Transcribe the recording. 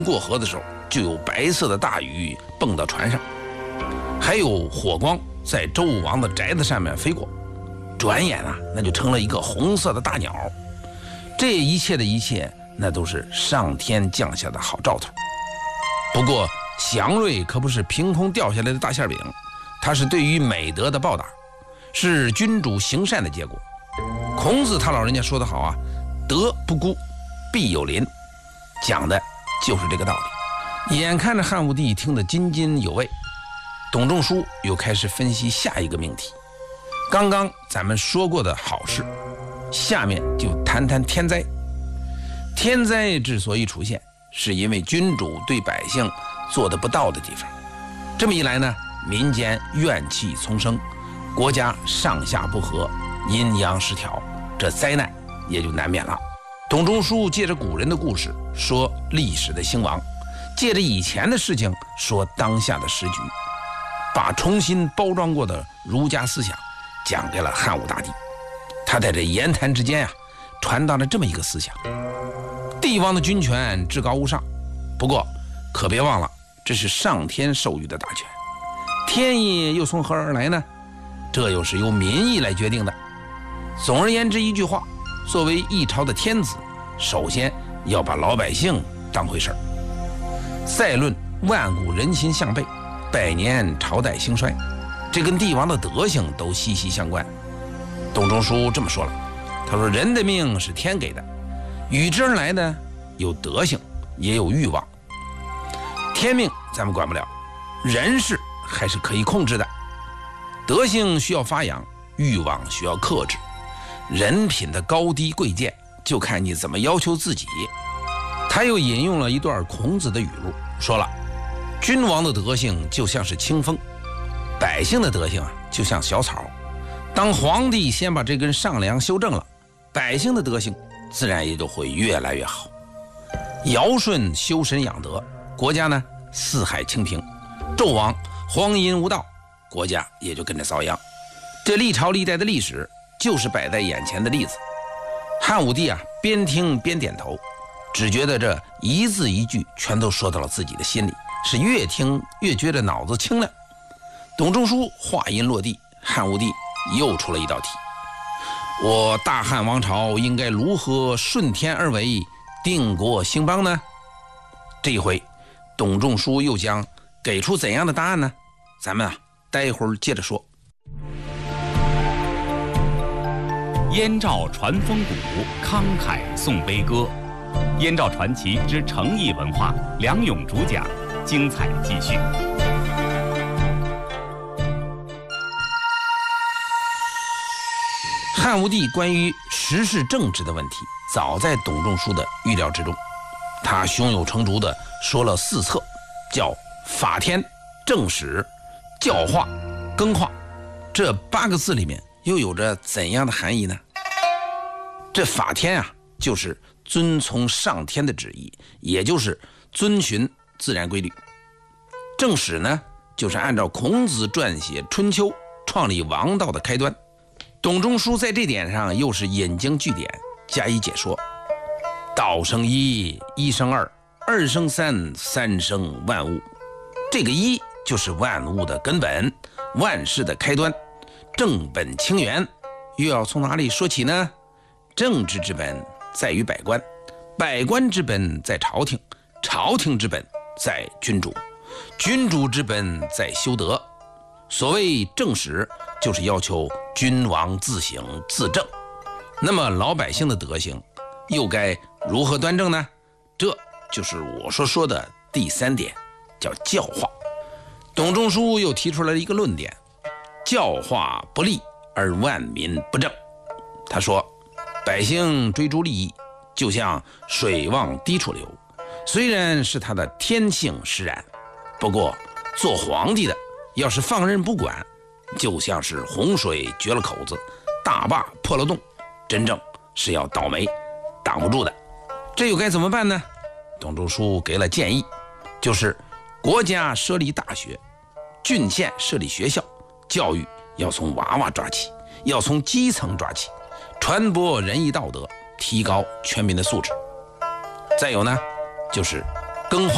过河的时候，就有白色的大鱼蹦到船上，还有火光在周武王的宅子上面飞过，转眼啊，那就成了一个红色的大鸟。这一切的一切，那都是上天降下的好兆头。不过祥瑞可不是凭空掉下来的大馅饼，它是对于美德的报答，是君主行善的结果。孔子他老人家说得好啊，德不孤，必有邻，讲的就是这个道理。眼看着汉武帝听得津津有味，董仲舒又开始分析下一个命题。刚刚咱们说过的好事，下面就谈谈天灾。天灾之所以出现，是因为君主对百姓做得不到的地方。这么一来呢，民间怨气丛生，国家上下不和，阴阳失调，这灾难也就难免了。董仲舒借着古人的故事说历史的兴亡，借着以前的事情说当下的时局，把重新包装过的儒家思想讲给了汉武大帝。他在这言谈之间传达了这么一个思想：帝王的军权至高无上，不过可别忘了，这是上天授予的大权，天意又从何而来呢？这又是由民意来决定的。总而言之一句话，作为一朝的天子，首先要把老百姓当回事儿。再论万古人心向背，百年朝代兴衰，这跟帝王的德行都息息相关。董仲舒这么说了，他说人的命是天给的，与之而来的有德行，也有欲望。天命咱们管不了，人事还是可以控制的。德行需要发扬，欲望需要克制，人品的高低贵贱就看你怎么要求自己。他又引用了一段孔子的语录，说了，君王的德行就像是清风，百姓的德行就像小草。当皇帝先把这根上梁修正了，百姓的德行自然也就会越来越好。尧舜修身养德，国家呢四海清平；纣王荒淫无道，国家也就跟着遭殃。这历朝历代的历史就是摆在眼前的例子。汉武帝边听边点头，只觉得这一字一句全都说到了自己的心里，是越听越觉得脑子清亮。董仲舒话音落地，汉武帝又出了一道题：我大汉王朝应该如何顺天而为，定国兴邦呢？这一回董仲舒又将给出怎样的答案呢？咱们待会儿接着说。 燕赵传风骨，慷慨颂悲歌。燕赵传奇之诚意文化，梁勇主讲，精彩继续。 汉武帝关于时事政治的问题，早在董仲舒的预料之中。他胸有成竹地说了4策，叫法天、正史、教化、更化。这8个字里面又有着怎样的含义呢？这法天就是遵从上天的旨意，也就是遵循自然规律。正史呢，就是按照孔子撰写《春秋》，创立王道的开端。董仲舒在这点上又是引经据典，加以解说。道生一，一生二，二生三，三生万物。这个一就是万物的根本，万事的开端，正本清源。又要从哪里说起呢？政治之本在于百官，百官之本在朝廷，朝廷之本在君主，君主之本在修德。所谓正史，就是要求君王自省自正。那么老百姓的德行又该如何端正呢？这就是我说的第3点，叫教化。董仲舒又提出来了一个论点：教化不力而万民不正。他说，百姓追逐利益，就像水往低处流，虽然是他的天性使然，不过做皇帝的要是放任不管，就像是洪水决了口子，大坝破了洞，真正是要倒霉，挡不住的。这又该怎么办呢？董仲舒给了建议，就是国家设立大学，郡县设立学校，教育要从娃娃抓起，要从基层抓起，传播仁义道德，提高全民的素质。再有呢，就是更化。